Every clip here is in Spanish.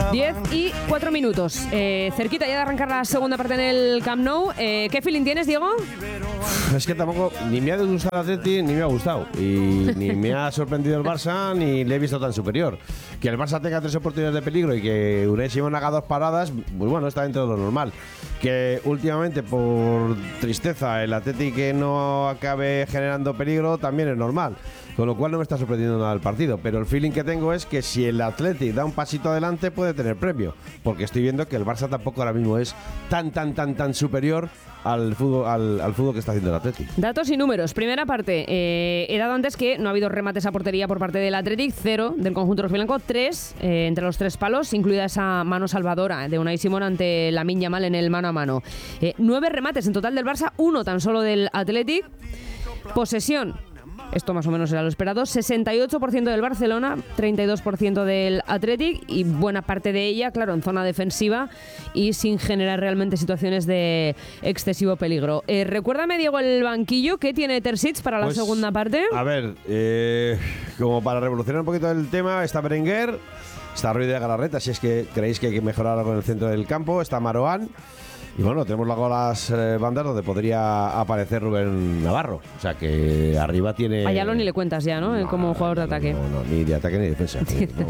10:04. Cerquita ya de arrancar la segunda parte en el Camp Nou. ¿Qué feeling tienes, Diego? Es que tampoco ni me ha disgustado el Atleti ni me ha gustado. Y ni me ha sorprendido el Barça ni le he visto tan superior. Que el Barça tenga 3 oportunidades de peligro y que Unai Simón haga 2 paradas, pues bueno, está dentro de lo normal. Que últimamente, por tristeza, el Atleti que no acabe generando peligro también es normal. Con lo cual no me está sorprendiendo nada el partido. Pero el feeling que tengo es que si el Atleti da un pasito adelante puede tener premio. Porque estoy viendo que el Barça tampoco ahora mismo es tan superior al fútbol que está haciendo el Atleti. Datos y números. Primera parte. He dado antes que no ha habido remates a portería por parte del Athletic. 0 del conjunto rojiblanco. 3 entre los 3 palos, incluida esa mano salvadora de Unai Simón ante Lamine Yamal en el mano a mano. 9 remates en total del Barça, 1 tan solo del Athletic. Posesión. Esto más o menos era lo esperado. 68% del Barcelona, 32% del Athletic y buena parte de ella, claro, en zona defensiva y sin generar realmente situaciones de excesivo peligro. Recuérdame, Diego, el banquillo que tiene Terzic para la segunda parte. A ver, como para revolucionar un poquito el tema, está Berenguer, está Ruiz de Galarreta, si es que creéis que hay que mejorar algo en el centro del campo, está Marouane. Y bueno, tenemos luego las bandas donde podría aparecer Rubén Navarro. O sea que arriba tiene... A Yalo ni le cuentas ya, ¿no? Como jugador de ataque. No, ni de ataque ni de defensa.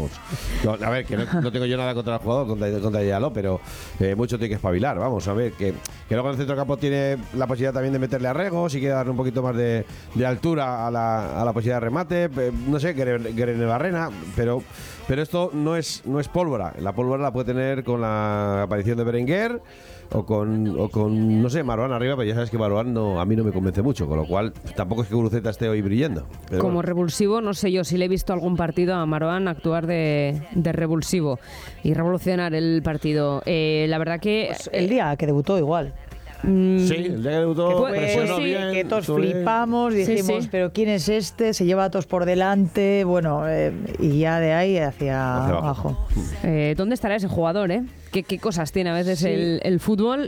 A ver, que no tengo yo nada contra el jugador, contra Yalo, pero mucho tiene que espabilar. Vamos a ver, que luego en el centro del campo tiene la posibilidad también de meterle a Rego, si quiere darle un poquito más de altura a la posibilidad de remate. No sé, Guerrero Barrena, pero esto no es pólvora. La pólvora la puede tener con la aparición de Berenguer o con no sé, Marouane arriba, pero ya sabes que Marouane a mí no me convence mucho, con lo cual tampoco es que Guruceta esté hoy brillando. Como bueno, revulsivo, no sé yo si le he visto algún partido a Marouane actuar de revulsivo y revolucionar el partido. La verdad que... Pues el día que debutó igual. Sí, el día que debutó presionó sí, bien, que todos flipamos, dijimos, pero ¿quién es este? Se lleva a todos por delante, bueno, y ya de ahí hacia abajo. ¿Dónde estará ese jugador, ¿Qué cosas tiene a veces el fútbol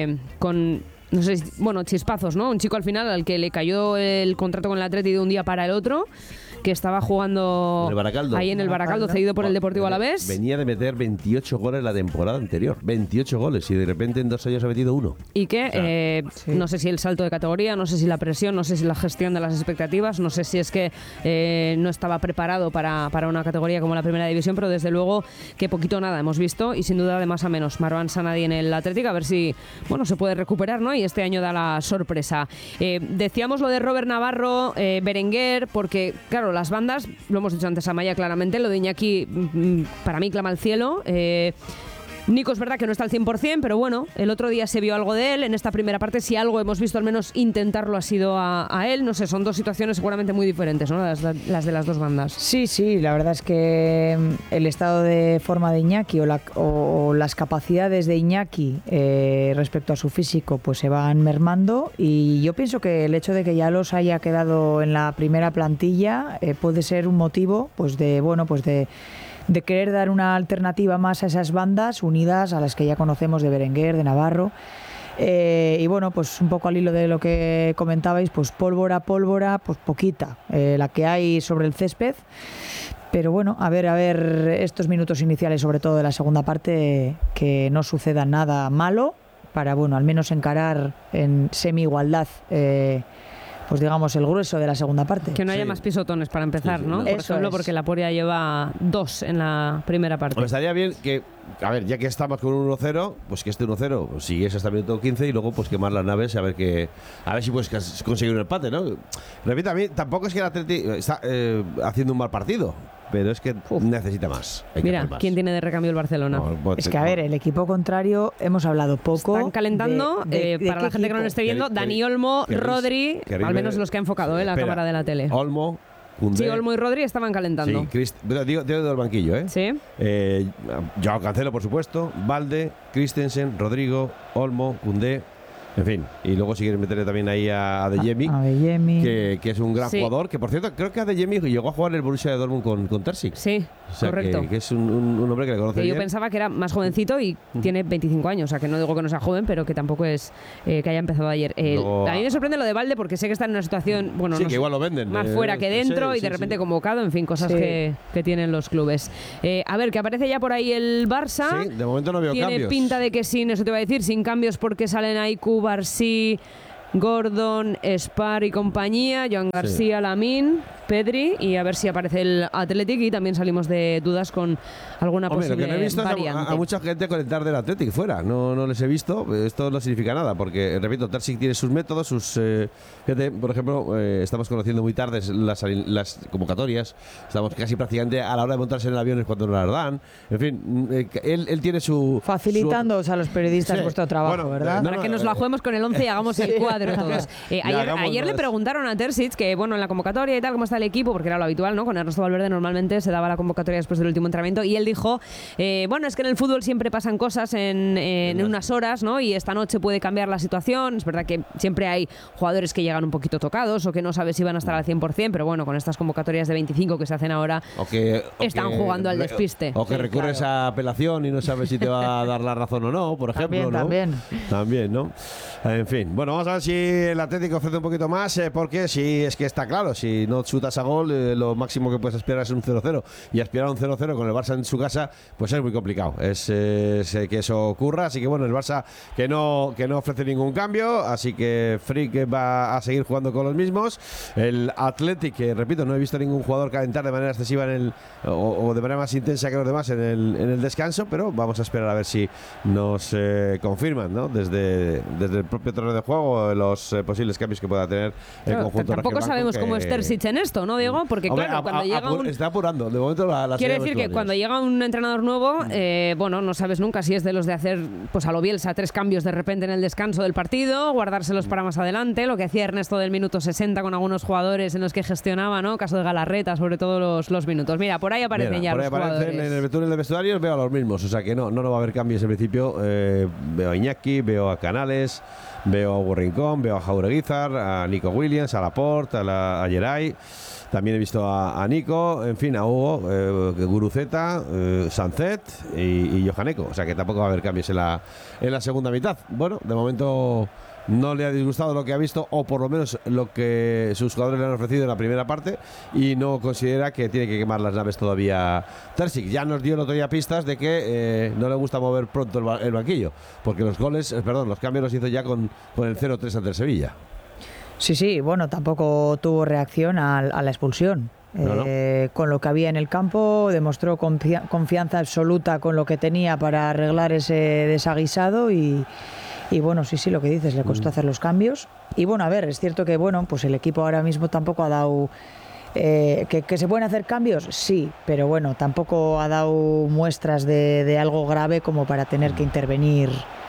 con... No sé, bueno, chispazos, ¿no? Un chico al final al que le cayó el contrato con el Atleti de un día para el otro, que estaba jugando ahí en el Baracaldo, cedido por el Deportivo Alavés. Venía de meter 28 goles la temporada anterior, 28 goles, y de repente en 2 años ha metido 1. Y que, no sé si el salto de categoría, no sé si la presión, no sé si la gestión de las expectativas, no sé si es que no estaba preparado para una categoría como la Primera División, pero desde luego que poquito o nada hemos visto, y sin duda de más a menos. Marouane Sanadi en el Atlético, a ver si, bueno, se puede recuperar, ¿no? Y este año da la sorpresa. Decíamos lo de Robert Navarro, Berenguer, porque, claro, las bandas, lo hemos dicho antes a Maya claramente, lo de Iñaki para mí clama al cielo. Nico es verdad que no está al 100%, pero bueno, el otro día se vio algo de él. En esta primera parte, si algo hemos visto, al menos intentarlo ha sido a él. No sé, son dos situaciones seguramente muy diferentes, ¿no? Las de las dos bandas. Sí, la verdad es que el estado de forma de Iñaki o las capacidades de Iñaki respecto a su físico pues se van mermando, y yo pienso que el hecho de que ya los haya quedado en la primera plantilla puede ser un motivo pues de querer dar una alternativa más a esas bandas unidas a las que ya conocemos de Berenguer, de Navarro. Y bueno, pues un poco al hilo de lo que comentabais, pues pólvora, pues poquita, la que hay sobre el césped. Pero bueno, a ver estos minutos iniciales, sobre todo de la segunda parte, que no suceda nada malo para, bueno, al menos encarar en semi-igualdad pues digamos el grueso de la segunda parte. Que no haya más pisotones para empezar, ¿no? Por ejemplo, porque la Poria lleva 2 en la primera parte. Pues estaría bien que, a ver, ya que estamos con un 1-0, pues que este 1-0 pues siguiese hasta el minuto 15 y luego pues quemar las naves a ver si puedes conseguir un empate, ¿no? Repito, a mí tampoco es que el Atleti está haciendo un mal partido, pero es que necesita más. Mira, ¿quién tiene de recambio el Barcelona? No, es que, a ver, el equipo contrario, hemos hablado poco. Están calentando, para la gente que no lo esté viendo, Dani Olmo, Rodri, al menos los que ha enfocado la cámara de la tele. Olmo, Koundé. Sí, Olmo y Rodri estaban calentando. Sí, digo del banquillo, ¿eh? Sí. Joao Cancelo, por supuesto, Valde, Christensen, Rodrigo, Olmo, Koundé. En fin, y luego si quieres meterle también ahí a Adeyemi, que es un gran jugador, que por cierto creo que Adeyemi llegó a jugar en el Borussia de Dortmund con Terzic. Sí, o sea, correcto. Que es un hombre que le conoce bien. Yo pensaba que era más jovencito y tiene 25 años, o sea que no digo que no sea joven, pero que tampoco es que haya empezado ayer. A mí me sorprende lo de Valde porque sé que está en una situación, bueno, sí, que igual lo venden, más fuera que dentro y de repente convocado, en fin, cosas que tienen los clubes. A ver, que aparece ya por ahí el Barça. Sí, de momento no veo Tiene cambios. pinta de que sí, eso te iba a decir, sin cambios porque salen ahí Cubarsí, Gordon, Spar y compañía, Joan García, Lamine, Pedri, y a ver si aparece el Athletic, y también salimos de dudas con alguna posible lo que no he visto variante. es a mucha gente conectar del Athletic fuera, no les he visto, esto no significa nada, porque, repito, Terzic tiene sus métodos, fíjate, por ejemplo, estamos conociendo muy tarde las convocatorias, estamos casi prácticamente a la hora de montarse en el avión es cuando nos las dan, en fin, él tiene su... Facilitándoos a los periodistas vuestro trabajo, ¿verdad? Para que nos la juguemos con el 11 y hagamos el cuadro todos. Ayer le preguntaron a Terzic que, bueno, en la convocatoria y tal, cómo está el equipo, porque era lo habitual, ¿no? Con Ernesto Valverde normalmente se daba la convocatoria después del último entrenamiento, y él dijo, bueno, es que en el fútbol siempre pasan cosas en unas horas, ¿no? Y esta noche puede cambiar la situación. Es verdad que siempre hay jugadores que llegan un poquito tocados o que no sabes si van a estar al 100%, pero bueno, con estas convocatorias de 25 que se hacen ahora, están jugando al despiste. O que recurres a apelación y no sabes si te va a dar la razón o no, por ejemplo, También, ¿no? En fin, bueno, vamos a ver si el Atlético ofrece un poquito más, porque si es que está claro, si no chutas a gol, lo máximo que puedes aspirar es un 0-0, y aspirar a un 0-0 con el Barça en su casa, pues es muy complicado, es que eso ocurra, así que bueno, el Barça que no ofrece ningún cambio, así que Frick va a seguir jugando con los mismos, el Athletic, que repito, no he visto ningún jugador calentar de manera excesiva o de manera más intensa que los demás en el descanso, pero vamos a esperar a ver si nos confirman, ¿no? Desde el propio terreno de juego los posibles cambios que pueda tener el conjunto. Tampoco sabemos cómo es Terzic en esto, ¿no, Diego? Porque claro, cuando llega está apurando, de momento quiere decir que cuando llega un entrenador nuevo, bueno, no sabes nunca si es de los de hacer, pues a lo Bielsa, 3 cambios de repente en el descanso del partido, guardárselos para más adelante, lo que hacía Ernesto del minuto 60 con algunos jugadores en los que gestionaba, ¿no? Caso de Galarreta, sobre todo los minutos. Mira, por ahí aparecen ya los jugadores. En el túnel de vestuarios veo a los mismos, o sea que no va a haber cambios en principio. Veo a Iñaki, veo a Canales, veo a Hugo Rincón, veo a Jaureguizar, a Nico Williams, a Laporte, a Geray. También he visto a Nico, en fin, a Hugo, Guruceta, Sancet y Johaneco. O sea que tampoco va a haber cambios en la segunda mitad. Bueno, de momento no le ha disgustado lo que ha visto, o por lo menos lo que sus jugadores le han ofrecido en la primera parte, y no considera que tiene que quemar las naves todavía Terzic. Ya nos dio el otro día pistas de que no le gusta mover pronto el banquillo, porque los cambios los hizo ya con el 0-3 ante el Sevilla. Sí, bueno, tampoco tuvo reacción a la expulsión. No. Con lo que había en el campo, demostró confianza absoluta con lo que tenía para arreglar ese desaguisado y bueno, sí, lo que dices, le costó hacer los cambios. Y bueno, a ver, es cierto que bueno, pues el equipo ahora mismo tampoco ha dado... ¿que se pueden hacer cambios? Sí, pero bueno, tampoco ha dado muestras de algo grave como para tener que intervenir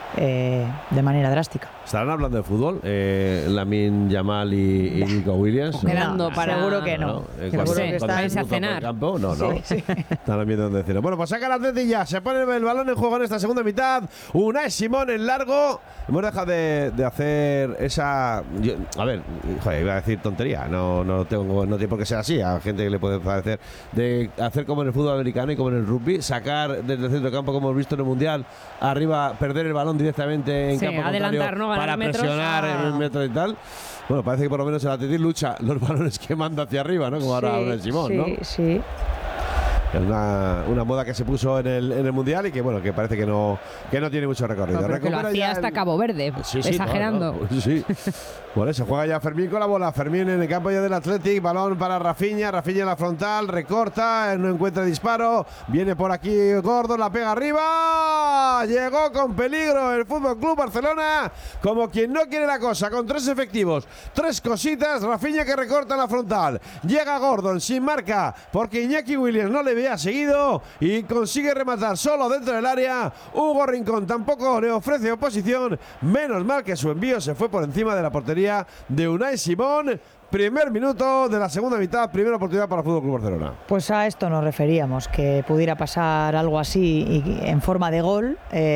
de manera drástica. ¿Estarán hablando de fútbol? Lamine Yamal y Nico Williams. Seguro que no. Seguro que están a cenar. Campo, no. Sí. Están viendo dónde decirlo. Bueno, pues saca el Atleti ya. Se pone el balón en juego en esta segunda mitad. Unai Simón en largo. Hemos dejado de hacer esa... iba a decir tontería. No tiene por qué ser así. A gente que le puede parecer. De hacer como en el fútbol americano y como en el rugby. Sacar desde el centro de campo, como hemos visto en el Mundial, arriba, perder el balón directamente en campo adelantar, ¿no? para presionar en el metro y tal. Bueno, parece que por lo menos el Athletic lucha los balones que manda hacia arriba, ¿no? Como ahora Unai Simón, ¿no? Sí. Es una moda que se puso en el Mundial y que bueno, que parece que no tiene mucho recorrido. No, pero que lo hacía hasta Cabo Verde, exagerando. Sí. Bueno, se juega ya Fermín con la bola. Fermín en el campo ya del Athletic. Balón para Rafinha en la frontal. Recorta, no encuentra disparo. Viene por aquí Gordon, la pega arriba. Llegó con peligro el FC Barcelona. Como quien no quiere la cosa. Con 3 efectivos. 3 cositas. Rafinha que recorta en la frontal. Llega Gordon sin marca porque Iñaki Williams no le había seguido y consigue rematar solo dentro del área. Hugo Rincón tampoco le ofrece oposición. Menos mal que su envío se fue por encima de la portería portería de Unai Simón. Primer minuto de la segunda mitad, primera oportunidad para el Fútbol Club Barcelona. Pues a esto nos referíamos, que pudiera pasar algo así en forma de gol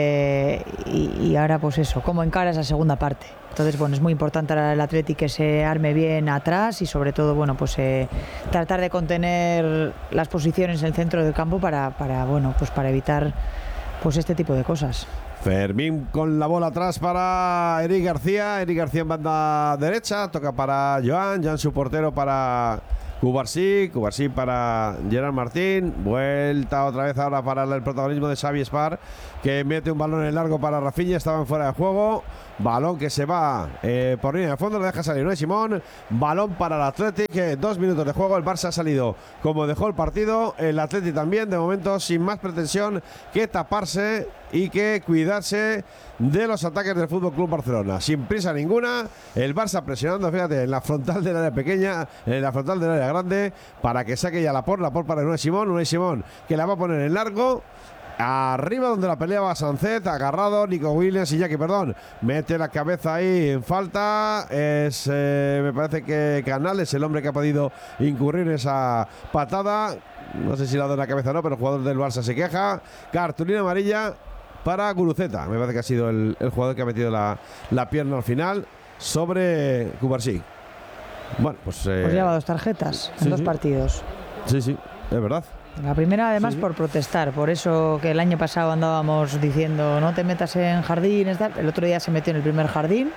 y ahora pues eso, cómo encara esa segunda parte. Entonces, bueno, es muy importante para el Atleti que se arme bien atrás y sobre todo, bueno, pues tratar de contener las posiciones en el centro del campo para evitar pues este tipo de cosas. Fermín con la bola atrás para Eric García en banda derecha, toca para Joan su portero para Cubarsí para Gerard Martín, vuelta otra vez ahora para el protagonismo de Xavi Espar, que mete un balón en largo para Rafinha, estaban fuera de juego, balón que se va por línea de fondo, lo deja salir Unai Simón, balón para el Athletic, 2 minutos de juego, el Barça ha salido como dejó el partido, el Athletic también, de momento sin más pretensión que taparse y que cuidarse de los ataques del Fútbol Club Barcelona, sin prisa ninguna, el Barça presionando, fíjate, en la frontal del área pequeña, en la frontal del área grande, para que saque ya Laporte para Unai Simón que la va a poner en largo. Arriba donde la peleaba Sancet, agarrado Nico Williams y Iñaki, mete la cabeza ahí en falta, me parece que Canales, el hombre que ha podido incurrir esa patada, no sé si la ha dado en la cabeza o no, pero el jugador del Barça se queja, cartulina amarilla para Guruceta, me parece que ha sido el jugador que ha metido la pierna al final sobre Cubarsí. Bueno, pues lleva 2 tarjetas en 2 partidos. Sí, es verdad. La primera además por protestar, por eso que el año pasado andábamos diciendo no te metas en jardines, el otro día se metió en el primer jardín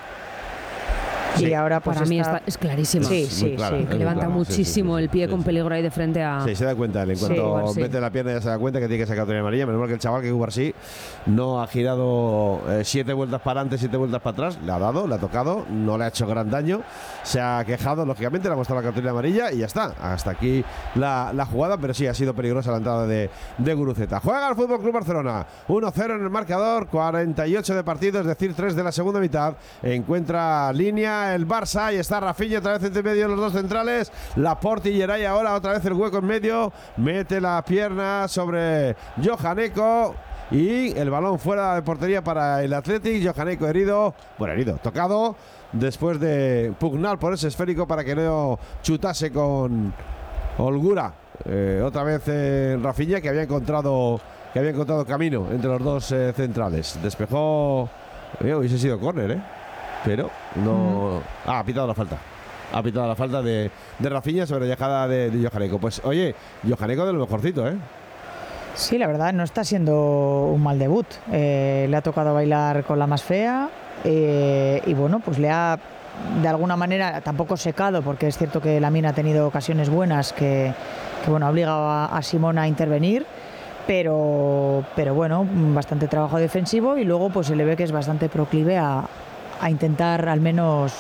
y ahora pues para mí es clarísimo. Sí. Levanta muchísimo el pie con peligro ahí de frente a... Sí, se da cuenta, en cuanto mete la pierna ya se da cuenta que tiene que sacar cartulina amarilla. Menos mal que el chaval que Cubarsí no ha girado 7 vueltas para adelante, 7 vueltas para atrás, le ha dado, le ha tocado, no le ha hecho gran daño, se ha quejado, lógicamente, le ha mostrado la cartulina amarilla y ya está, hasta aquí la jugada, pero sí ha sido peligrosa la entrada de Guruceta. Juega el Fútbol Club Barcelona, 1-0 en el marcador, 48 de partido, es decir, 3 de la segunda mitad, encuentra línea el Barça y está Rafinha otra vez entre medio de los dos centrales, Laporte y Geray ahora otra vez el hueco en medio, mete la pierna sobre Johaneko y el balón fuera de portería para el Athletic. Johaneko herido, tocado después de pugnar por ese esférico para que no chutase con holgura. Otra vez Rafinha que había encontrado camino entre los dos centrales, despejó, hubiese sido córner, pero no ha pitado la falta de Rafinha sobre la llegada de Johaneko. Pues oye, Johaneko de lo mejorcito, Sí, la verdad no está siendo un mal debut, le ha tocado bailar con la más fea y bueno, pues le ha de alguna manera tampoco secado, porque es cierto que Lamine ha tenido ocasiones buenas que bueno, ha obligado a Simón a intervenir, pero bueno, bastante trabajo defensivo y luego pues se le ve que es bastante proclive a intentar al menos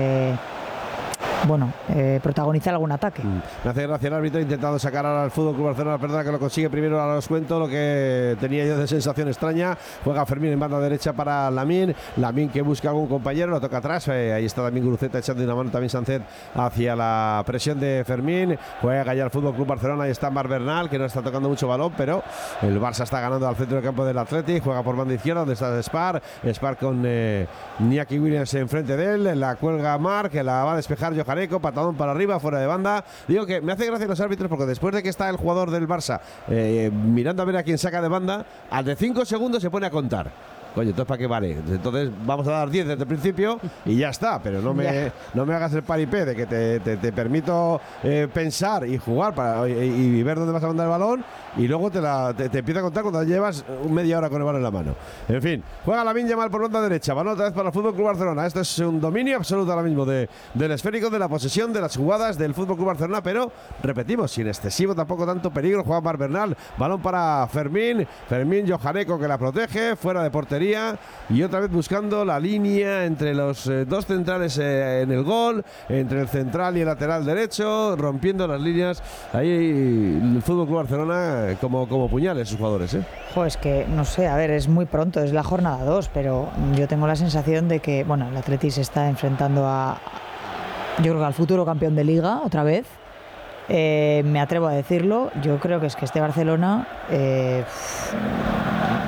protagonizar algún ataque. Me hace gracia el árbitro intentando sacar al Fútbol Club Barcelona, perdona que lo consigue primero, ahora os cuento lo que tenía yo de sensación extraña. Juega Fermín en banda derecha para Lamine que busca a algún compañero, lo toca atrás, ahí está también Guruceta echando una mano, también Sancet hacia la presión de Fermín, juega ya el Fútbol Club Barcelona, ahí está Marc Bernal, que no está tocando mucho balón, pero el Barça está ganando al centro del campo del Athletic, juega por banda izquierda donde está Spar con Iñaki Williams enfrente de él, la cuelga Marc, que la va a despejar Johaneko, patadón para arriba, fuera de banda. Digo que me hace gracia los árbitros porque después de que está el jugador del Barça mirando a ver a quién saca de banda, al de 5 segundos se pone a contar. Coño, entonces ¿para qué vale? Entonces vamos a dar 10 desde el principio y ya está, pero no me hagas el paripé de que te permito pensar y jugar y ver dónde vas a mandar el balón y luego te empieza a contar cuando llevas media hora con el balón en la mano. En fin, juega Lamine Yamal por banda derecha, balón otra vez para el Fútbol Club Barcelona. Esto es un dominio absoluto ahora mismo del esférico, de la posesión, de las jugadas del Fútbol Club Barcelona, pero repetimos, sin excesivo tampoco tanto peligro. Juega Marc Bernal, balón para Fermín, Johaneko que la protege, fuera de portería. Y otra vez buscando la línea entre los dos centrales en el gol, entre el central y el lateral derecho, rompiendo las líneas. Ahí el Fútbol Club Barcelona como puñales sus jugadores. Es que no sé, a ver, es muy pronto, es la jornada 2, pero yo tengo la sensación de que el Atleti se está enfrentando yo creo que al futuro campeón de Liga otra vez. Me atrevo a decirlo, yo creo que es que este Barcelona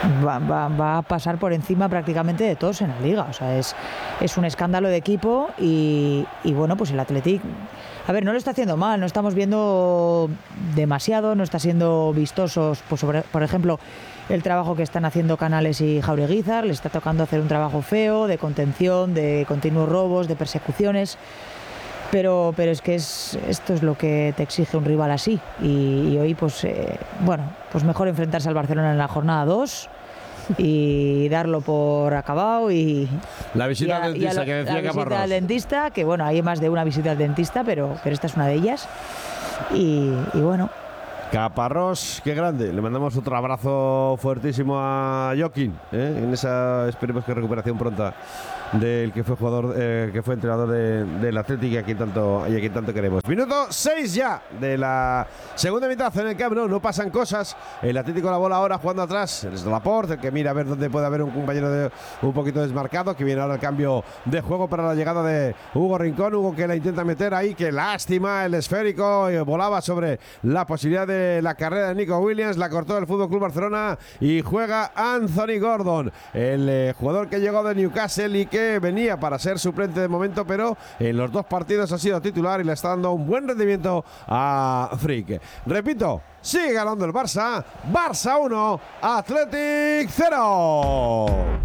va a pasar por encima prácticamente de todos en la liga. O sea, es un escándalo de equipo y bueno, pues el Athletic, a ver, no lo está haciendo mal, no estamos viendo demasiado, no está siendo vistosos, pues por ejemplo, el trabajo que están haciendo Canales y Jaureguizar, le está tocando hacer un trabajo feo de contención, de continuos robos, de persecuciones. Pero es que esto es lo que te exige un rival así. Y hoy, pues pues mejor enfrentarse al Barcelona en la jornada 2 y darlo por acabado. Y la visita al dentista que decía Caparrós. La visita al dentista, que bueno, hay más de una visita al dentista, pero esta es una de ellas. Y bueno. Caparrós, qué grande. Le mandamos otro abrazo fuertísimo a Joaquín, en esa, esperemos que recuperación pronta del que fue jugador, que fue entrenador del Athletic y a quien tanto queremos. Minuto 6 ya de la segunda mitad en el Camp Nou. No pasan cosas. El Atlético la bola ahora jugando atrás. Es Laporte, el que mira a ver dónde puede haber un compañero un poquito desmarcado, que viene ahora el cambio de juego para la llegada de Hugo Rincón. Hugo que la intenta meter ahí. Qué lástima, el esférico volaba sobre la posibilidad de la carrera de Nico Williams. La cortó el FC Barcelona y juega Anthony Gordon, el jugador que llegó de Newcastle y que venía para ser suplente de momento, pero en los 2 partidos ha sido titular y le está dando un buen rendimiento a Frick. Repito, sigue ganando el Barça. Barça 1, Athletic 0.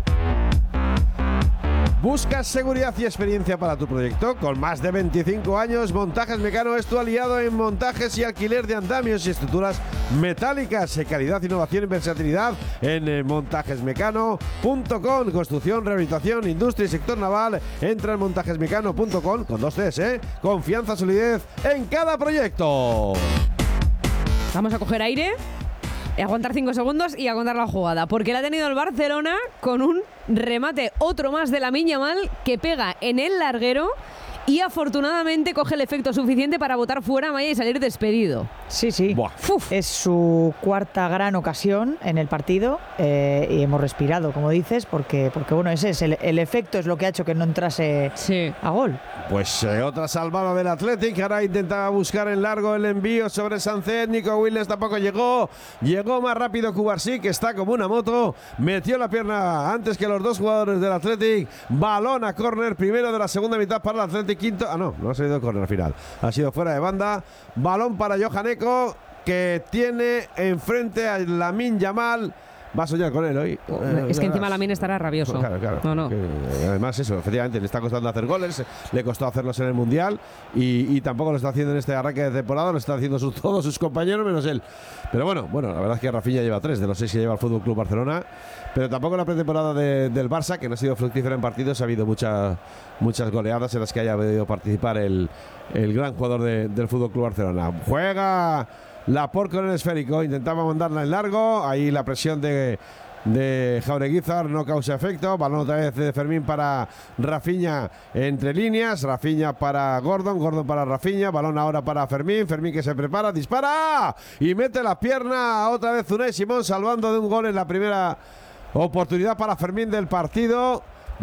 ¿Buscas seguridad y experiencia para tu proyecto? Con más de 25 años, Montajes Mecano es tu aliado en montajes y alquiler de andamios y estructuras metálicas. Calidad, innovación y versatilidad en montajesmecano.com. Construcción, rehabilitación, industria y sector naval. Entra en montajesmecano.com con 2 Cs, Confianza, solidez en cada proyecto. Vamos a coger aire, aguantar 5 segundos y aguantar la jugada, porque la ha tenido el Barcelona con un remate, otro más de Lamine Yamal, que pega en el larguero y afortunadamente coge el efecto suficiente para botar fuera a Maya y salir despedido. Sí. Es su 4ª gran ocasión en el partido y hemos respirado, como dices, porque bueno, ese es el efecto, es lo que ha hecho que no entrase a gol. Pues otra salvada del Athletic. Ahora intentaba buscar en largo el envío sobre Sánchez. Nico Williams tampoco llegó más rápido Cubarsí, que está como una moto. Metió la pierna antes que los 2 jugadores del Athletic. Balón a córner, primero de la segunda mitad para el Athletic. Quinto, no ha salido córner al final, ha sido fuera de banda. Balón para Johan Eko, que tiene enfrente a Lamine Yamal. Va a soñar con él hoy. Es que encima Lamine estará rabioso. Claro. No. Además eso, efectivamente, le está costando hacer goles, le costó hacerlos en el Mundial y tampoco lo está haciendo en este arranque de temporada, lo están haciendo todos sus compañeros menos él. Pero bueno, la verdad es que Rafinha lleva 3 de los 6 que lleva el FC Barcelona, pero tampoco en la pretemporada del Barça, que no ha sido fructífera en partidos, ha habido muchas goleadas en las que haya podido participar el gran jugador del FC Barcelona. Juega Laporte con el esférico, intentaba mandarla en largo, ahí la presión de Jaureguizar no causa efecto. Balón otra vez de Fermín para Rafinha entre líneas, Rafinha para Gordon para Rafinha, balón ahora para Fermín que se prepara, dispara y mete la pierna otra vez Unai Simón, salvando de un gol en la primera oportunidad para Fermín del partido.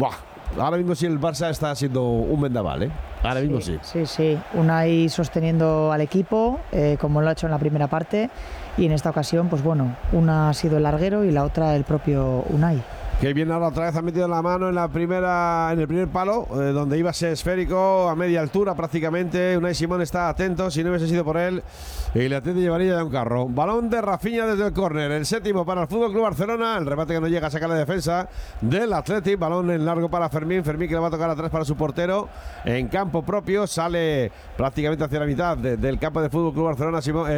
Ahora mismo sí el Barça está siendo un vendaval, Ahora mismo sí. Sí. Unai sosteniendo al equipo, como lo ha hecho en la primera parte, y en esta ocasión, pues bueno, una ha sido el larguero y la otra el propio Unai. Que bien ahora otra vez ha metido la mano en el primer palo, donde iba a ser esférico a media altura prácticamente. Unai Simón está atento, si no hubiese sido por él, y le atende llevaría ya un carro. Balón de Rafinha desde el córner, el 7º para el FC Barcelona, el remate que no llega a sacar la defensa del Athletic, balón en largo para Fermín que le va a tocar atrás para su portero, en campo propio, sale prácticamente hacia la mitad del campo de FC Barcelona,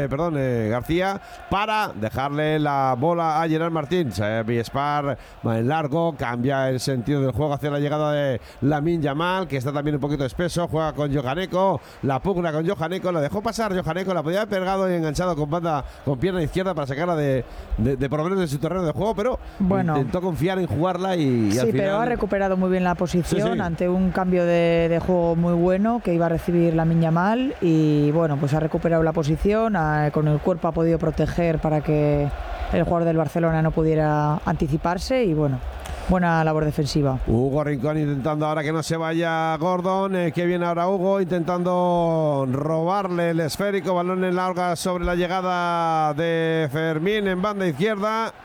García, para dejarle la bola a Gerard Martín. Biespar en largo, cambia el sentido del juego hacia la llegada de Lamine Yamal, que está también un poquito espeso, juega con Johan Eko, la pugna con Johan Eko, la dejó pasar Johan Eko, la podía haber pegado y enganchado con pierna izquierda para sacarla de por lo menos de su terreno de juego, pero intentó confiar en jugarla y al final... pero ha recuperado muy bien la posición ante un cambio de juego muy bueno que iba a recibir Lamine Yamal, y bueno, pues ha recuperado la posición, con el cuerpo ha podido proteger para que el jugador del Barcelona no pudiera anticiparse, y bueno, buena labor defensiva. Hugo Rincón intentando ahora que no se vaya Gordon, que viene ahora Hugo intentando robarle el esférico, balón en larga sobre la llegada de Fermín en banda izquierda.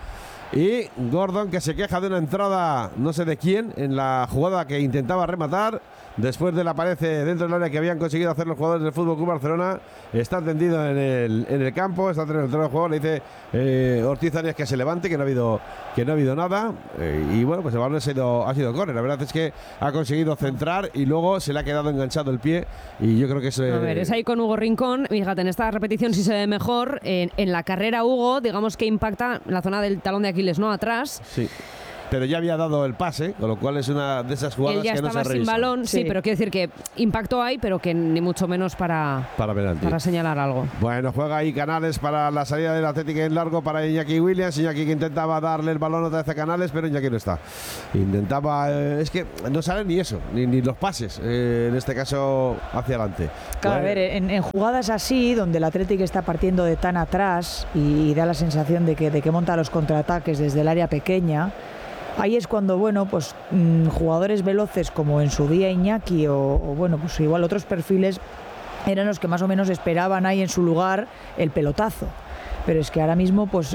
Y Gordon, que se queja de una entrada, no sé de quién, en la jugada que intentaba rematar. Después de la pared dentro del área que habían conseguido hacer los jugadores del FC Barcelona, está tendido en el campo, está dentro del juego. Le dice Ortiz Arias que se levante, que no ha habido nada. Y bueno, pues el balón ha sido córner. La verdad es que ha conseguido centrar y luego se le ha quedado enganchado el pie. Y yo creo que eso A ver, es ahí con Hugo Rincón. Fíjate, en esta repetición sí se ve mejor. En la carrera, Hugo, digamos que impacta en la zona del talón de Aquiles, ¿no? Atrás. Sí. Pero ya había dado el pase, con lo cual es una de esas jugadas que no se estaba sin balón, sí, pero quiero decir que impacto hay, pero que ni mucho menos para señalar algo. Bueno, juega ahí Canales para la salida del Atlético en largo para Iñaki Williams. Iñaki que intentaba darle el balón otra vez a Canales, pero Iñaki no está. Intentaba, es que no sale ni eso, ni los pases, en este caso hacia adelante. Claro, a ver, en jugadas así, donde el Atlético está partiendo de tan atrás y da la sensación de que monta los contraataques desde el área pequeña, ahí es cuando, bueno, pues jugadores veloces como en su día Iñaki o bueno, pues igual otros perfiles eran los que más o menos esperaban ahí en su lugar el pelotazo. Pero es que ahora mismo pues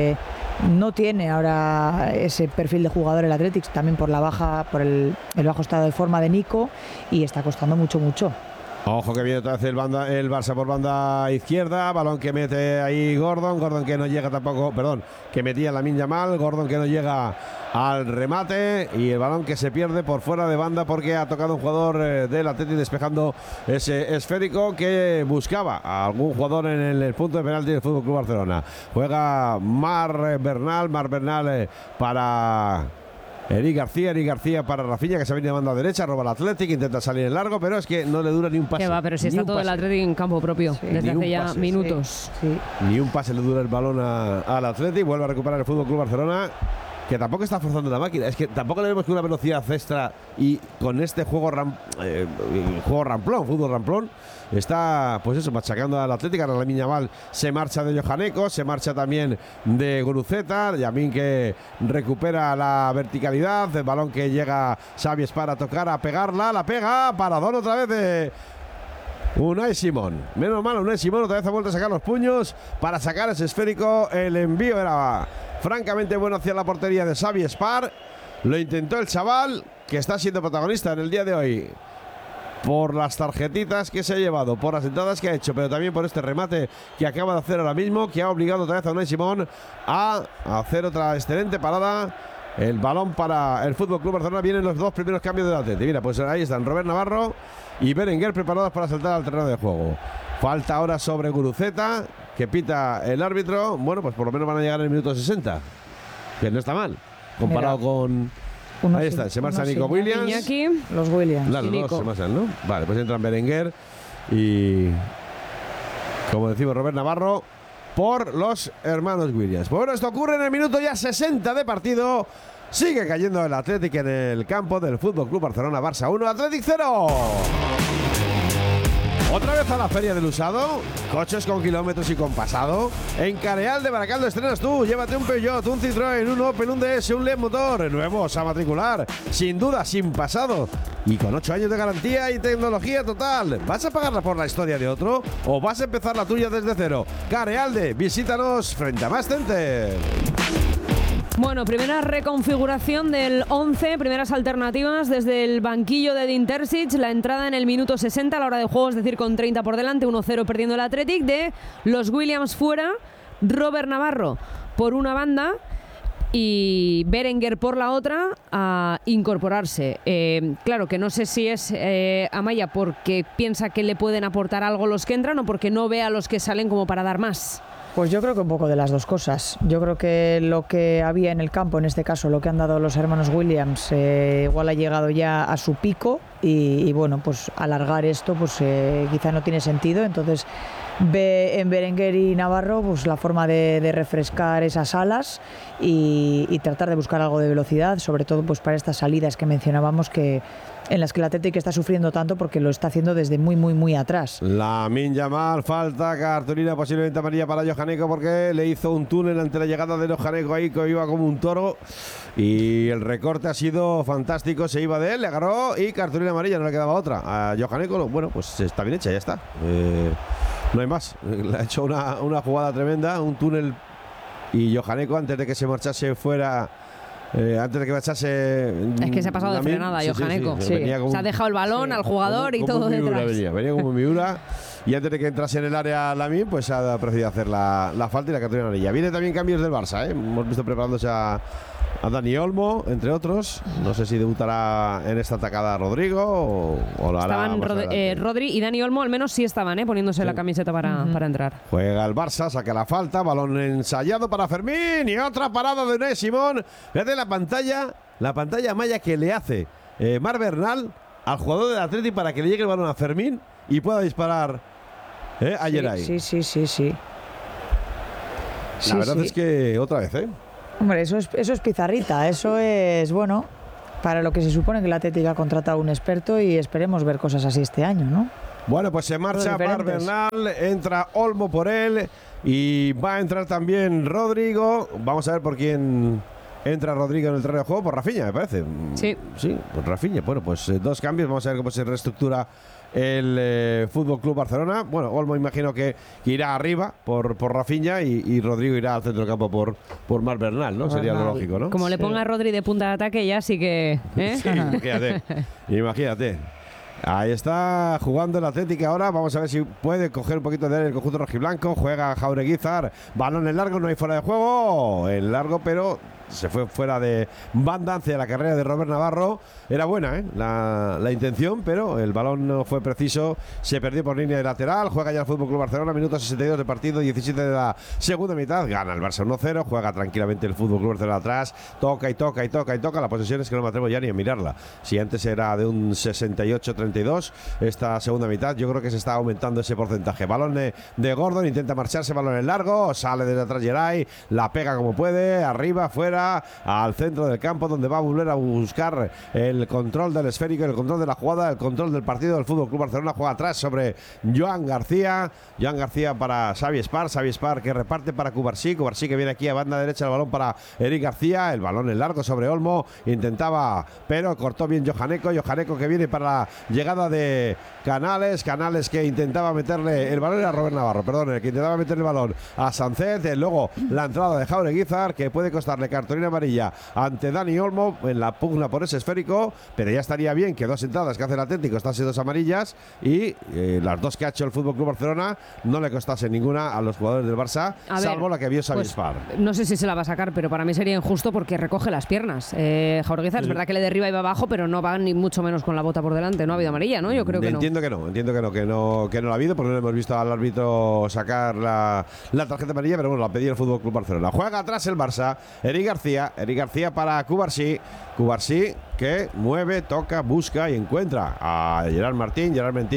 no tiene ahora ese perfil de jugador el Athletic, también por el bajo estado de forma de Nico, y está costando mucho. Ojo que viene otra vez el Barça por banda izquierda, balón que mete ahí Gordon que no llega tampoco, que metía Lamine Yamal, Gordon que no llega al remate y el balón que se pierde por fuera de banda porque ha tocado un jugador del Atleti despejando ese esférico que buscaba a algún jugador en el punto de penalti del FC Barcelona. Juega Marc Bernal para Eric García para Rafinha, que se viene de banda derecha, roba el Athletic, intenta salir en largo, pero es que no le dura ni un pase. Que va, pero si está todo el Athletic en campo propio, desde hace ya minutos. Sí. Ni un pase le dura el balón al Athletic, vuelve a recuperar el FC Barcelona, que tampoco está forzando la máquina, es que tampoco le vemos que una velocidad extra y con este juego fútbol ramplón, está pues eso, machacando al Atlético. Ahora Lamine Yamal se marcha de Johaneko, se marcha también de Guruceta, Yamin que recupera la verticalidad, el balón que llega Xavi Espar a tocar, a pegarla, la pega, paradón otra vez de Unai Simón. Menos mal, Unai Simón otra vez ha vuelto a sacar los puños para sacar ese esférico. El envío era francamente bueno hacia la portería de Xavi Espar. Lo intentó el chaval, que está siendo protagonista en el día de hoy por las tarjetitas que se ha llevado, por las entradas que ha hecho, pero también por este remate que acaba de hacer ahora mismo, que ha obligado otra vez a Unai Simón a hacer otra excelente parada. El balón para el FC Barcelona. Vienen los dos primeros cambios del Atleti. Mira, pues ahí están Robert Navarro y Berenguer preparados para saltar al terreno de juego. Falta ahora sobre Guruceta, que pita el árbitro. Bueno, pues por lo menos van a llegar en el minuto 60, que no está mal comparado con... Ahí está, se marcha Nico Williams. Iñaki, los Williams. Claro, los dos se marchan, ¿no? Vale, pues entran Berenguer y, como decimos, Robert Navarro por los hermanos Williams. Bueno, esto ocurre en el minuto ya 60 de partido. Sigue cayendo el Athletic en el campo del FC Barcelona. Barça 1, Athletic 0. Otra vez a la Feria del Usado, coches con kilómetros y con pasado. En Careal de Baracaldo estrenas tú, llévate un Peugeot, un Citroën, un Opel, un DS, un LED motor, nuevos a matricular, sin duda, sin pasado y con 8 años de garantía y tecnología total. ¿Vas a pagarla por la historia de otro o vas a empezar la tuya desde cero? Carealde, visítanos frente a Más Center. Bueno, primera reconfiguración del 11, primeras alternativas desde el banquillo de Edin Terzic, la entrada en el minuto 60 a la hora de juego, es decir, con 30 por delante, 1-0 perdiendo el Athletic, de los Williams fuera, Robert Navarro por una banda y Berenguer por la otra a incorporarse. Claro que no sé si es Amaya porque piensa que le pueden aportar algo los que entran o porque no ve a los que salen como para dar más. Pues yo creo que un poco de las dos cosas. Yo creo que lo que había en el campo, en este caso lo que han dado los hermanos Williams, igual ha llegado ya a su pico y bueno, pues alargar esto pues quizá no tiene sentido. Entonces ve en Berenguer y Navarro pues la forma de refrescar esas alas y tratar de buscar algo de velocidad, sobre todo pues para estas salidas que mencionábamos en las que el Atlético está sufriendo tanto porque lo está haciendo desde muy atrás. Lamine Yamal, falta, cartulina posiblemente amarilla para Johaneko porque le hizo un túnel ante la llegada de Johaneko ahí que iba como un toro y el recorte ha sido fantástico, se iba de él, le agarró y cartulina amarilla, no le quedaba otra. A Johaneko, bueno, pues está bien hecha, ya está. No hay más. Le ha hecho una jugada tremenda, un túnel y Johaneko, antes de que se marchase fuera, antes de que marchase... Es que se ha pasado de frenada, Johaneko. Se ha dejado el balón al jugador y todo detrás. Venía como Miura. Y antes de que entrase en el área Lamine, pues ha preferido hacer la falta y la cartulina amarilla. Viene también cambios del Barça, ¿eh? Hemos visto preparándose a Dani Olmo, entre otros. No sé si debutará en esta atacada Rodrigo o lo hará. Estaban Rodri y Dani Olmo, al menos sí estaban, poniéndose la camiseta para entrar. Juega el Barça, saca la falta, balón ensayado para Fermín y otra parada de Unai Simón. Fíjate la pantalla malla que le hace Marc Bernal al jugador del Atleti para que le llegue el balón a Fermín y pueda disparar a Geray. Sí. La verdad es que otra vez, Hombre, eso es pizarrita, eso es, bueno, para lo que se supone que el Atlético ha contratado un experto y esperemos ver cosas así este año, ¿no? Bueno, pues se marcha Marc Bernal, entra Olmo por él y va a entrar también Rodrigo. Vamos a ver por quién entra Rodrigo en el terreno de juego, por Rafinha, me parece. Sí, por Rafinha. Bueno, pues dos cambios, vamos a ver cómo se reestructura el Fútbol Club Barcelona. Bueno, Olmo imagino que irá arriba por Rafinha y Rodrigo irá al centro del campo por Marc Bernal, ¿no? Sería lo lógico, ¿no? Como le ponga a Rodri de punta de ataque ya sí que... Sí, imagínate. Ahí está jugando el Atlético ahora. Vamos a ver si puede coger un poquito de él el conjunto rojiblanco. Juega Jaureguizar. Balón en largo, no hay fuera de juego. En largo, pero se fue fuera de banda hacia la carrera de Robert Navarro. Era buena la intención, pero el balón no fue preciso. Se perdió por línea de lateral. Juega ya el FC Barcelona. Minuto 62 de partido, 17 de la segunda mitad. Gana el Barça 1-0. Juega tranquilamente el FC Barcelona atrás. Toca. La posesión es que no me atrevo ya ni a mirarla. Si antes era de un 68-32, esta segunda mitad yo creo que se está aumentando ese porcentaje. Balón de Gordon, intenta marcharse, balón en largo, sale desde atrás Geray, la pega como puede, arriba, fuera, al centro del campo, donde va a volver a buscar el control del esférico, el control de la jugada, el control del partido del FC Barcelona. Juega atrás sobre Joan García para Xavi Espar que reparte para Cubarsí que viene aquí a banda derecha, el balón para Eric García, el balón en largo sobre Olmo, intentaba, pero cortó bien Johaneko que viene para la llegada de Canales que intentaba meterle el balón, era Robert Navarro, el que intentaba meterle el balón a Sánchez, luego la entrada de Jaureguizar, que puede costarle cartulina amarilla ante Dani Olmo en la pugna por ese esférico, pero ya estaría bien que dos entradas que hace el Atlético estasen dos amarillas y las dos que ha hecho el FC Barcelona no le costase ninguna a los jugadores del Barça, salvo la que vio Xavi Espar. No sé si se la va a sacar, pero para mí sería injusto porque recoge las piernas. Jaureguizar, es verdad que le derriba y va abajo, pero no va ni mucho menos con la bota por delante. No ha habido amarilla, ¿no? Yo creo que entiendo que no la ha habido, porque no hemos visto al árbitro sacar la tarjeta amarilla, pero bueno, la pedía el FC Barcelona. Juega atrás el Barça, Eric García para Cubarsí que mueve, toca, busca y encuentra a Gerard Martín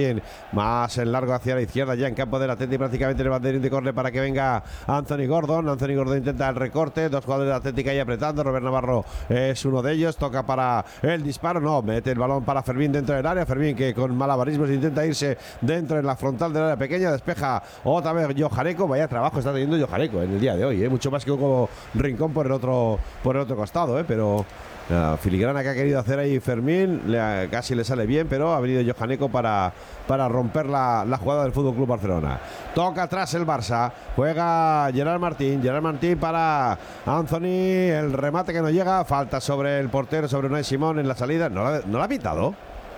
más en largo hacia la izquierda, ya en campo del Atlético, prácticamente en el banderín de córner para que venga Anthony Gordon intenta el recorte, dos jugadores del Atlético ahí apretando, Robert Navarro es uno de ellos, toca para el disparo, mete el balón para Fermín dentro del área, Fermín que con malabarismos intenta irse dentro en la frontal del área pequeña, despeja otra vez Johaneko, vaya trabajo está teniendo Johaneko en el día de hoy, mucho más que Hugo Rincón por el otro costado, pero la filigrana que ha querido hacer ahí Fermín casi le sale bien, pero ha venido Johaneko para romper la jugada del FC Barcelona. Toca atrás el Barça, juega Gerard Martín para Anthony, el remate que no llega, falta sobre el portero, sobre Unai Simón en la salida, ¿no la ha pitado?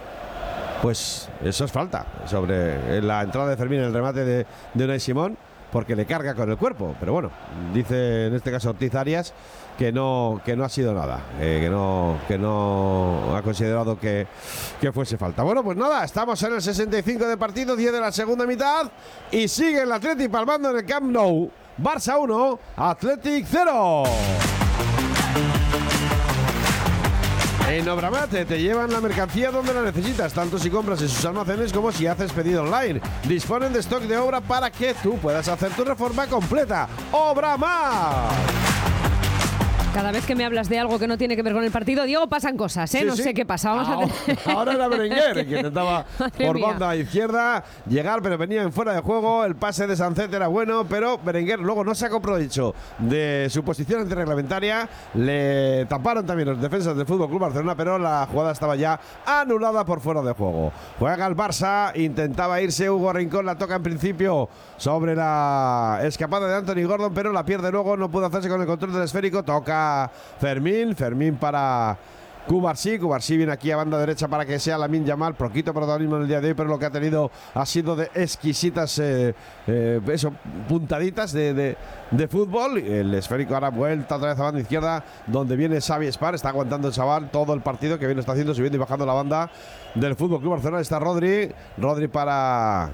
Pues eso es falta sobre la entrada de Fermín en el remate de Unai Simón, porque le carga con el cuerpo, pero bueno, dice en este caso Ortiz Arias que no ha sido nada, que no ha considerado que fuese falta. Bueno, pues nada, estamos en el 65 de partido, 10 de la segunda mitad y sigue el Athletic palmando en el Camp Nou. Barça 1, Athletic 0. En Obramate te llevan la mercancía donde la necesitas, tanto si compras en sus almacenes como si haces pedido online. Disponen de stock de obra para que tú puedas hacer tu reforma completa. ¡Obramate! Cada vez que me hablas de algo que no tiene que ver con el partido, Diego, pasan cosas, ¿eh? Sí, no sí. sé qué pasa. Vamos a tener... Ahora era Berenguer, que intentaba por mía. banda izquierda llegar, pero venía en fuera de juego. El pase de Sancet era bueno, pero Berenguer luego no sacó provecho de su posición antirreglamentaria. Le taparon también los defensas del FC Barcelona, pero la jugada estaba ya anulada por fuera de juego. Juega el Barça, intentaba irse Hugo Rincón, la toca en principio sobre la escapada de Anthony Gordon, pero la pierde luego, no pudo hacerse con el control del esférico. Toca Fermín para Cubarsí viene aquí a banda derecha para que sea Lamine Yamal, poquito protagonismo en el día de hoy, pero lo que ha tenido ha sido de exquisitas puntaditas de fútbol. El esférico ahora vuelta otra vez a banda izquierda, donde viene Xavi Espar, está aguantando el chaval todo el partido que bien está haciendo, subiendo y bajando la banda del FC Barcelona. Está Rodri para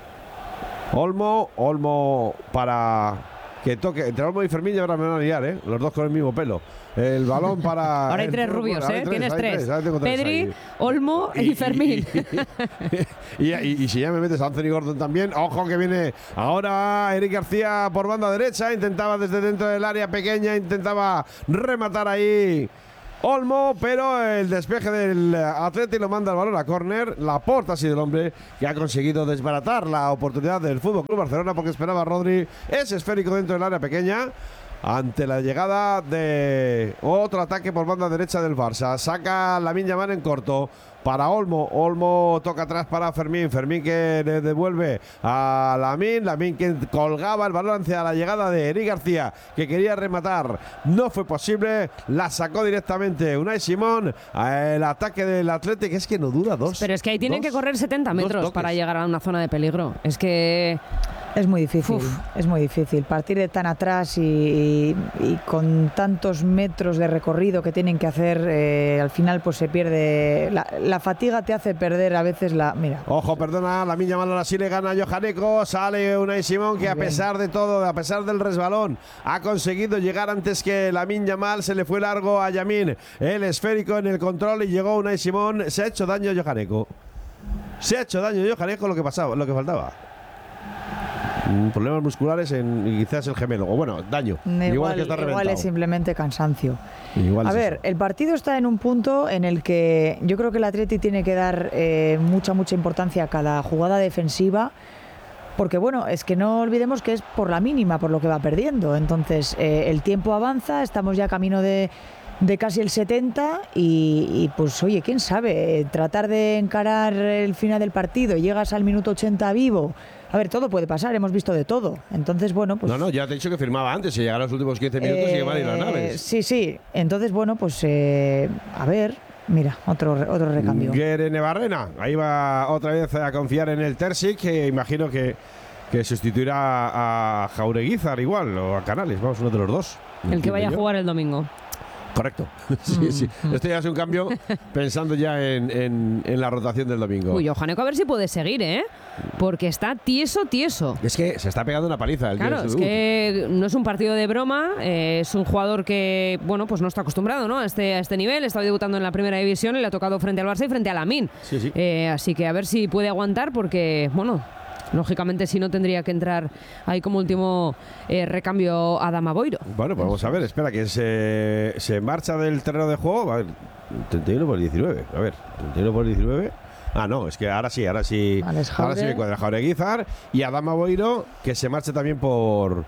Olmo para que toque entre Olmo y Fermín, y ahora me van a liar, los dos con el mismo pelo. El balón para... Ahora hay tres rubios, tienes tres. Pedri, ahí. Olmo y Fermín. Y si ya me metes a Anthony Gordon también, ojo que viene ahora Eric García por banda derecha, intentaba desde dentro del área pequeña, intentaba rematar ahí Olmo, pero el despeje del Atleti lo manda el balón a córner. Laporta ha sido el hombre que ha conseguido desbaratar la oportunidad del FC Barcelona, porque esperaba a Rodri ese esférico dentro del área pequeña ante la llegada de otro ataque por banda derecha del Barça. Saca Lamine Yamal en corto para Olmo toca atrás para Fermín que le devuelve a Lamine que colgaba el balón hacia la llegada de Eric García, que quería rematar, no fue posible, la sacó directamente Unai Simón. El ataque del Athletic es que no dura dos. Pero es que ahí tienen que correr 70 metros para llegar a una zona de peligro. Es que... Es muy difícil, es muy difícil. Partir de tan atrás y con tantos metros de recorrido que tienen que hacer, al final pues se pierde. La fatiga te hace perder a veces la... Mira. Ojo, perdona, Lamine Yamal ahora sí le gana a Johaneko. Sale Unai Simón, que a pesar de todo, a pesar del resbalón, ha conseguido llegar antes que Lamine Yamal. Se le fue largo a Yamin el esférico en el control y llegó Unai Simón. Se ha hecho daño a Johaneko. Lo que faltaba. Problemas musculares en quizás el gemelo, o bueno, daño. Igual que está reventado. Igual es simplemente cansancio. Igual a ver, eso. El partido está en un punto en el que yo creo que el Atleti tiene que dar mucha importancia a cada jugada defensiva, porque bueno, es que no olvidemos que es por la mínima por lo que va perdiendo. Entonces el tiempo avanza, estamos ya camino de casi el 70 y pues oye, quién sabe, tratar de encarar el final del partido, llegas al minuto 80 vivo. A ver, todo puede pasar, hemos visto de todo. Entonces, bueno, pues... No, ya te he dicho que firmaba antes, si llegara los últimos 15 minutos y llevar las naves. Sí. Entonces, bueno, pues a ver, mira, otro recambio. Guerene Barrena, ahí va otra vez a confiar en el Terzic, que imagino que sustituirá a Jaureguizar igual, o a Canales, vamos, uno de los dos. El que vaya a jugar el domingo. Correcto. Sí. Esto ya es un cambio pensando ya en la rotación del domingo. Uy, Johaneko, a ver si puede seguir, porque está tieso. Es que se está pegando una paliza. Claro, es que no es un partido de broma, es un jugador que, bueno, pues no está acostumbrado, ¿no? a este nivel. Estaba debutando en la primera división y le ha tocado frente al Barça y frente a Lamine. Sí. Así que a ver si puede aguantar, porque, bueno, lógicamente si no tendría que entrar ahí como último recambio Adama Boiro. Bueno, pues vamos a ver, espera que se marcha del terreno de juego. A ver, 31 por 19. A ver, 31 por 19. Ah, no, es que ahora sí me cuadra Jaureguizar y Adama Boiro, que se marcha también por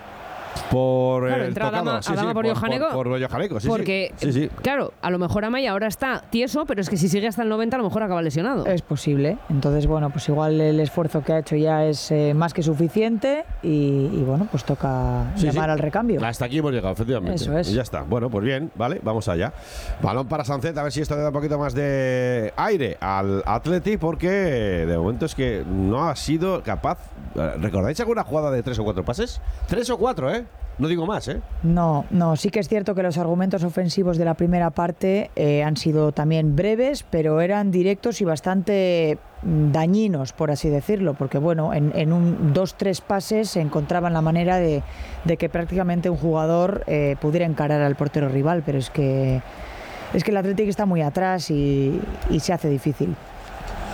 claro, el tocado. Adama por Johaneko. Por Johaneko, sí. Porque, sí. Claro, a lo mejor Amaya ahora está tieso, pero es que si sigue hasta el 90 a lo mejor acaba lesionado. Es posible. Entonces, bueno, pues igual el esfuerzo que ha hecho ya es más que suficiente y bueno, pues toca llamar al recambio. Hasta aquí hemos llegado, efectivamente. Eso es. Y ya está. Bueno, pues bien, vale, vamos allá. Balón para Sancet, a ver si esto le da un poquito más de aire al Atleti, porque de momento es que no ha sido capaz. ¿Recordáis alguna jugada de 3 o 4 pases? 3 o 4, No digo más, No, sí que es cierto que los argumentos ofensivos de la primera parte han sido también breves, pero eran directos y bastante dañinos, por así decirlo, porque bueno, en 2-3 pases se encontraban la manera de que prácticamente un jugador pudiera encarar al portero rival, pero es que el Athletic está muy atrás y se hace difícil.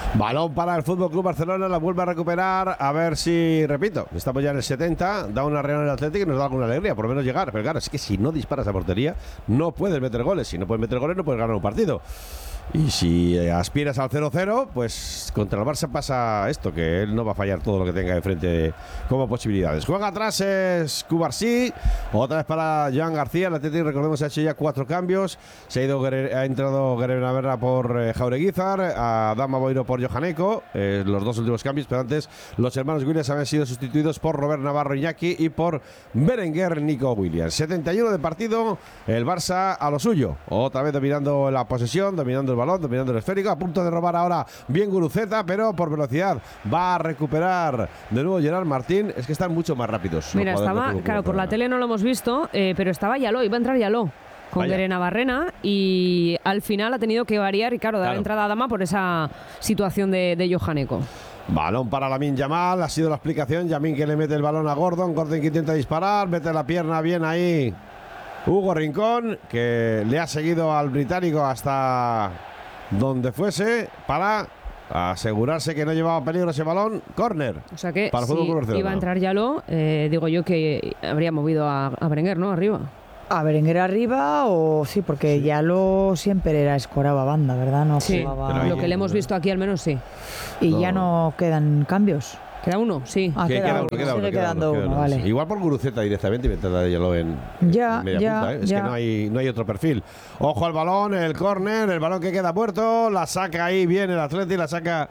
Balón para el Fútbol Club Barcelona, la vuelve a recuperar. A ver si, repito, estamos ya en el 70. Da una reunión en el Atlético y nos da alguna alegría, por lo menos llegar. Pero claro, es que si no disparas a portería, no puedes meter goles. Si no puedes meter goles, no puedes ganar un partido. Y si aspiras al 0-0, pues contra el Barça pasa esto, que él no va a fallar todo lo que tenga de frente como posibilidades. Juega atrás es Cubarsí, otra vez para Joan García. El Atlético, recordemos, ha hecho ya 4 cambios. Ha entrado Guerrero Navarra por Jaureguizar, Adama Boiro por Johaneko, los 2 últimos cambios, pero antes los hermanos Williams habían sido sustituidos por Robert Navarro Iñaki y por Berenguer Nico Williams. 71 de partido, el Barça a lo suyo, otra vez dominando la posesión, dominando el balón, dominando el esférico, a punto de robar ahora bien Guruceta, pero por velocidad va a recuperar de nuevo Gerard Martín. Es que están mucho más rápidos. Mira, estaba, claro, por la tele no lo hemos visto, pero estaba Yaló, iba a entrar Yaló con Guerrero Barrena y al final ha tenido que variar y claro, dar entrada a Dama por esa situación de Johaneko. Balón para Lamine Yamal, ha sido la explicación. Yamin que le mete el balón a Gordon, Gordon que intenta disparar, mete la pierna bien ahí Hugo Rincón, que le ha seguido al británico hasta donde fuese para asegurarse que no llevaba peligro ese balón. Córner. O sea que para si iba a entrar Yaló, digo yo que habría movido a Berenguer, ¿no? Arriba. A Berenguer arriba o sí, porque Yaló siempre escoraba banda, ¿verdad? No sí, jugaba... lo que le hemos visto aquí al menos sí. Y ya no quedan cambios. ¿Queda uno? Sí. Queda uno, vale. Igual por Guruceta directamente, mientras de Yaló en media punta, Es que no hay otro perfil. Ojo al balón, el córner, el balón que queda muerto, la saca ahí bien el Atleti, la saca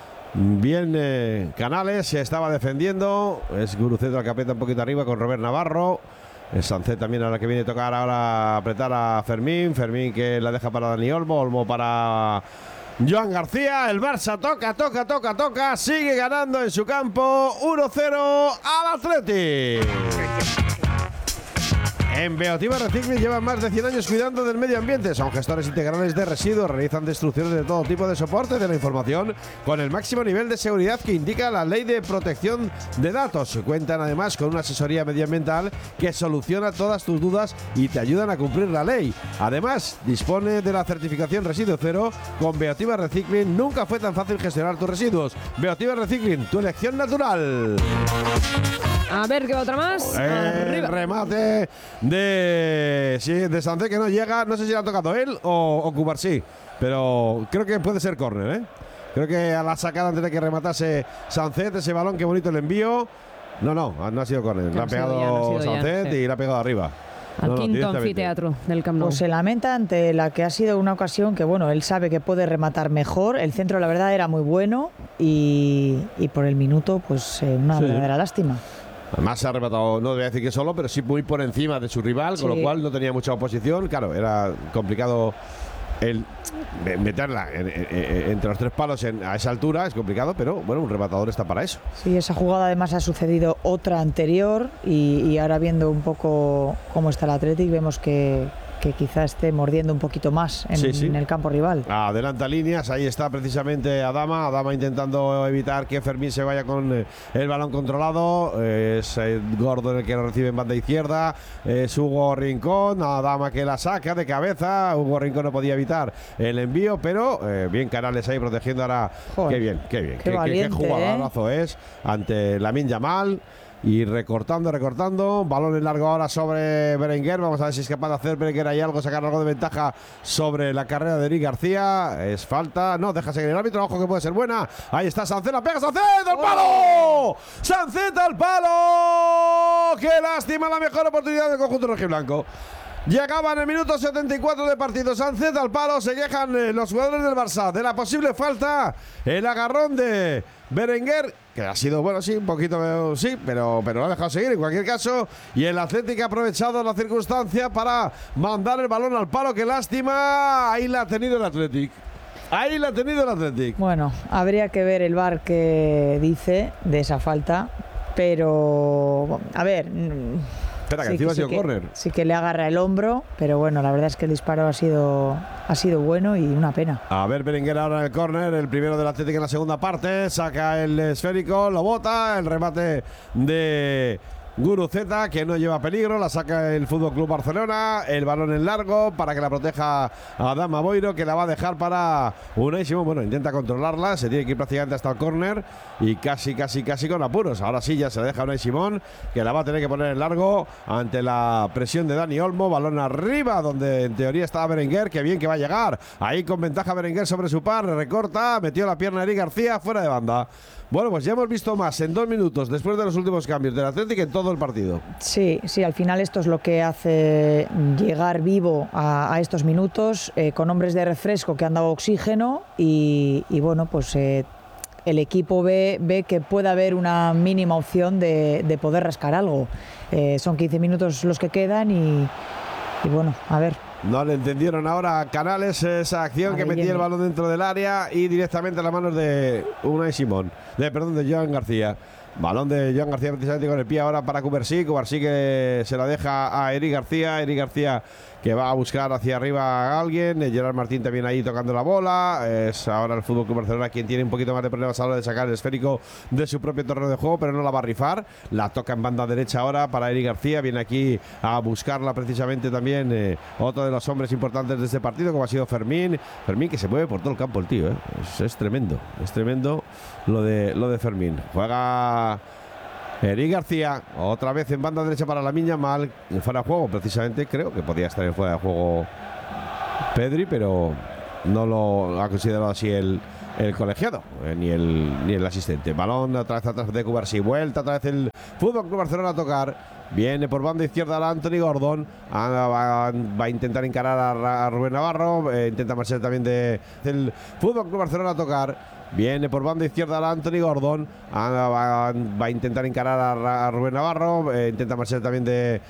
bien Canales, se estaba defendiendo, es Guruceta el que aprieta un poquito arriba con Robert Navarro. Es Sancet también a la que viene a tocar ahora, apretar a Fermín que la deja para Dani Olmo para Joan García. El Barça toca, sigue ganando en su campo 1-0 al Atleti. En Beotiva Recycling llevan más de 100 años cuidando del medio ambiente. Son gestores integrales de residuos, realizan destrucciones de todo tipo de soporte de la información con el máximo nivel de seguridad que indica la Ley de Protección de Datos. Cuentan además con una asesoría medioambiental que soluciona todas tus dudas y te ayudan a cumplir la ley. Además, dispone de la certificación Residuo Cero. Con Beotiva Recycling nunca fue tan fácil gestionar tus residuos. Beotiva Recycling, tu elección natural. A ver, ¿qué otra más? El remate de Sancet que no llega. No sé si le ha tocado él o Cubarsí, pero creo que puede ser córner, ¿eh? Creo que a la sacada antes de que rematase Sancet, ese balón, qué bonito el envío. No ha sido córner. Le ha pegado Sancet y le ha pegado arriba. Al quinto anfiteatro del Camp Nou. Pues se lamenta ante la que ha sido una ocasión que, bueno, él sabe que puede rematar mejor. El centro, la verdad, era muy bueno y por el minuto, pues una verdadera lástima. Además se ha rematado, no voy a decir que solo, pero sí muy por encima de su rival, con lo cual no tenía mucha oposición. Claro, era complicado el meterla entre los 3 palos a esa altura, es complicado, pero bueno, un rematador está para eso. Sí, esa jugada además ha sucedido otra anterior y ahora viendo un poco cómo está el Athletic, vemos que quizá esté mordiendo un poquito más en el campo rival. Adelanta líneas, ahí está precisamente Adama intentando evitar que Fermín se vaya con el balón controlado. Es Gordon el que lo recibe en banda izquierda, es Hugo Rincón, Adama que la saca de cabeza. Hugo Rincón no podía evitar el envío, pero bien Canales ahí protegiendo ahora. Joder, qué bien, qué jugadorazo es ante Lamine Yamal. Y recortando, balón en largo ahora sobre Berenguer. Vamos a ver si es capaz de hacer Berenguer ahí algo, sacar algo de ventaja sobre la carrera de Eric García. Es falta, no, deja seguir el árbitro, ojo que puede ser buena. Ahí está Sancet, la pega Sancet al palo. Sancet al palo. Qué lástima, la mejor oportunidad del conjunto rojiblanco. Llegaba en el minuto 74 de partido. Sancet al palo, se quejan los jugadores del Barça de la posible falta. El agarrón de Berenguer, que ha sido, bueno, sí, un poquito, sí, pero lo ha dejado seguir en cualquier caso. Y el Atlético ha aprovechado la circunstancia para mandar el balón al palo. Qué lástima, ahí la ha tenido el Atlético. Bueno, habría que ver el VAR que dice de esa falta, pero a ver. Espera, que encima ha sido córner. Sí que le agarra el hombro, pero bueno, la verdad es que el disparo ha sido bueno y una pena. A ver, Berenguer ahora en el córner, el primero del Atlético en la segunda parte, saca el esférico, lo bota, el remate de Guruceta, que no lleva peligro, la saca el Fútbol Club Barcelona, el balón en largo para que la proteja Adama Boiro, que la va a dejar para Unai Simón. Bueno, intenta controlarla, se tiene que ir prácticamente hasta el córner y casi con apuros. Ahora sí ya se la deja Unai Simón, que la va a tener que poner en largo ante la presión de Dani Olmo. Balón arriba, donde en teoría estaba Berenguer, que bien que va a llegar. Ahí con ventaja Berenguer sobre su par, recorta, metió la pierna Eric García, fuera de banda. Bueno, pues ya hemos visto más en 2 minutos, después de los últimos cambios del Atlético, en todo el partido. Sí, al final esto es lo que hace llegar vivo a estos minutos, con hombres de refresco que han dado oxígeno y bueno, pues el equipo ve que puede haber una mínima opción de poder rascar algo. Son 15 minutos los que quedan y bueno, a ver. No le entendieron ahora a Canales esa acción que metía el balón dentro del área y directamente a las manos de Unai Simón. De Joan García. Balón de Joan García precisamente con el pie ahora para Cubarsí. Cubarsí que se la deja a Eric García. Eric García que va a buscar hacia arriba a alguien. Gerard Martín también ahí tocando la bola. Es ahora el Fútbol Club Barcelona quien tiene un poquito más de problemas a la hora de sacar el esférico de su propio terreno de juego, pero no la va a rifar. La toca en banda derecha ahora para Eric García. Viene aquí a buscarla precisamente también otro de los hombres importantes de este partido, como ha sido Fermín. Fermín que se mueve por todo el campo el tío. Es tremendo. Es tremendo lo de Fermín. Juega Eric García, otra vez en banda derecha para Lamine Yamal, fuera de juego, precisamente creo que podía estar en fuera de juego Pedri, pero no lo ha considerado así el colegiado, ni el asistente. Balón otra vez atrás de Cubarsí, vuelta otra vez el Fútbol Club Barcelona a tocar. Viene por banda izquierda a Anthony Gordon, va a intentar encarar a Rubén Navarro, intenta marchar también del Fútbol Club Barcelona a tocar. Viene por banda izquierda a Anthony Gordon, va a intentar encarar a Rubén Navarro, intenta marchar también